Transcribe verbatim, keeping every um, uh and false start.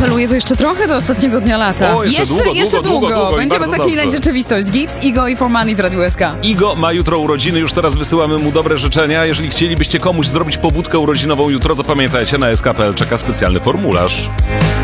apeluje to jeszcze trochę do ostatniego dnia lata. O, jeszcze jeszcze, długo, jeszcze długo, długo, długo i Będziemy bardzo zaklinać dobrze. rzeczywistość. Gibbs, Igo i For Money w Radiu S K. Igo ma jutro urodziny, już teraz wysyłamy mu dobre życzenia. Jeżeli chcielibyście komuś zrobić pobudkę urodzinową jutro, to pamiętajcie, na S K kropka P L czeka specjalny formularz.